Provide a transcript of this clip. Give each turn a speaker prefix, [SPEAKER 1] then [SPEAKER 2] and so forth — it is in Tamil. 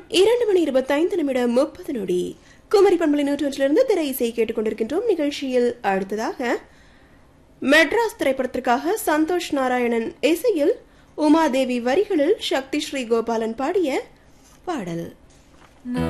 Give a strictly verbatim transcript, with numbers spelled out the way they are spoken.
[SPEAKER 1] இரண்டு மணி இருபத்தைந்து நிமிடம் முப்பது நொடி. குமரி பண்பலை நூற்றொன்றிலிருந்து திரை இசை கேட்டுக் கொண்டிருக்கின்றோம். நிகழ்ச்சியில் அடுத்ததாக மெட்ராஸ் திரைப்படத்திற்காக சந்தோஷ் நாராயணன் இசையில் உமாதேவி வரிகளில் சக்தி ஸ்ரீ கோபாலன் பாடிய பாடல்.